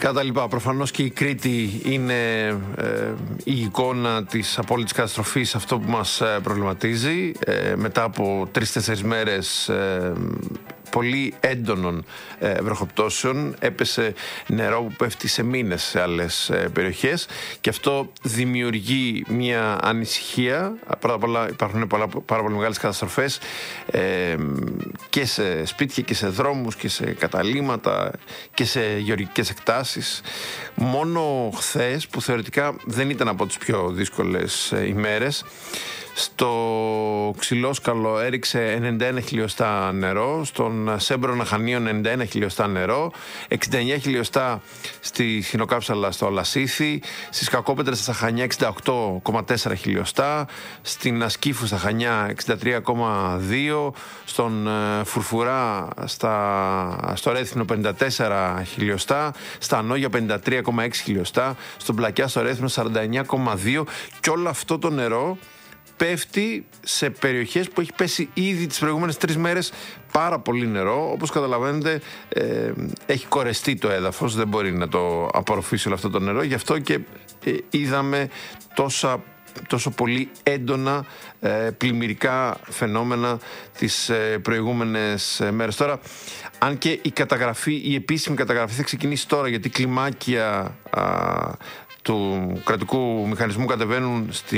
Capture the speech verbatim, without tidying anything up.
Κατά λοιπά, προφανώς και η Κρήτη είναι ε, η εικόνα της απόλυτης καταστροφής, αυτό που μας ε, προβληματίζει. Ε, μετά από τρεις-τέσσερις μέρες ε, πολύ έντονων ε, βροχοπτώσεων, έπεσε νερό που πέφτει σε μήνες σε άλλες ε, περιοχές, και αυτό δημιουργεί μια ανησυχία. Πρώτα απ' όλα υπάρχουν πολλά, πάρα πολύ μεγάλες καταστροφές ε, και σε σπίτια και σε δρόμους και σε καταλύματα και σε γεωργικές εκτάσεις. Μόνο χθες, που θεωρητικά δεν ήταν από τις πιο δύσκολες ε, ημέρες, στο Ξυλόσκαλο έριξε ενενήντα ένα χιλιοστά νερό, στον Σέμπρονα Χανίων ενενήντα ένα χιλιοστά νερό, εξήντα εννέα χιλιοστά στη Χινοκάψαλα στο Λασίθι, στις Κακόπετρες στα Χανιά εξήντα οκτώ κόμμα τέσσερα χιλιοστά, στην Ασκήφου στα Χανιά εξήντα τρία κόμμα δύο, στον Φουρφουρά στα, στο Ρέθυμνο πενήντα τέσσερα χιλιοστά, στα Ανόγια πενήντα τρία κόμμα έξι χιλιοστά, στον Πλακιά στο Ρέθυμνο σαράντα εννέα κόμμα δύο, και όλο αυτό το νερό πέφτει σε περιοχές που έχει πέσει ήδη τις προηγούμενες τρεις μέρες πάρα πολύ νερό. Όπως καταλαβαίνετε, ε, έχει κορεστεί το έδαφος, δεν μπορεί να το απορροφήσει όλο αυτό το νερό, γι' αυτό και ε, είδαμε τόσα τόσο πολύ έντονα ε, πλημμυρικά φαινόμενα τις ε, προηγούμενες ε, μέρες. Τώρα, αν και η καταγραφή, η επίσημη καταγραφή θα ξεκινήσει τώρα, γιατί κλιμάκια α, του κρατικού μηχανισμού κατεβαίνουν στην